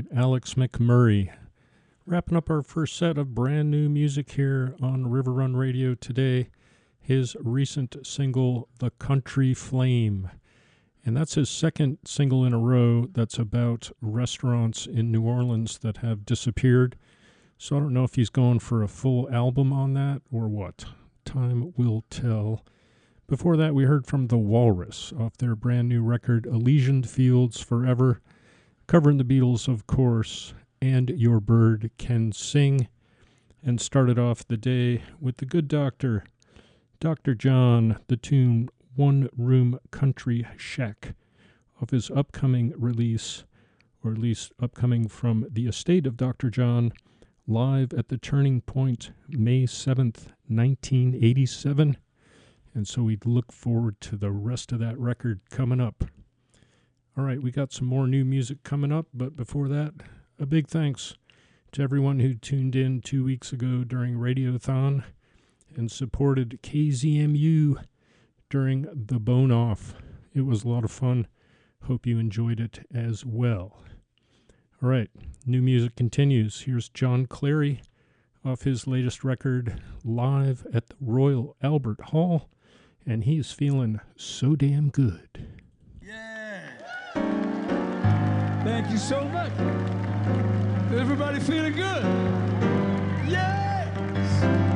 right, Alex McMurray. Wrapping up our first set of brand new music here on River Run Radio today. His recent single, The Country Flame. And that's his second single in a row that's about restaurants in New Orleans that have disappeared. So I don't know if he's going for a full album on that or what. Time will tell. Before that, we heard from The Walrus off their brand new record, Elysian Fields Forever, covering the Beatles, of course, and Your Bird Can Sing, and started off the day with The Good Doctor, Dr. John, the tune One Room Country Shack, of his upcoming release, or at least upcoming from the estate of Dr. John, live at the Turning Point, May 7th, 1987. And so we look forward to the rest of that record coming up. All right, we got some more new music coming up, but before that, a big thanks to everyone who tuned in 2 weeks ago during Radiothon and supported KZMU during the Bone Off. It was a lot of fun. Hope you enjoyed it as well. All right, new music continues. Here's John Clary off his latest record, live at the Royal Albert Hall, and he's feeling so damn good. Yeah. Thank you so much. Everybody feeling good? Yes.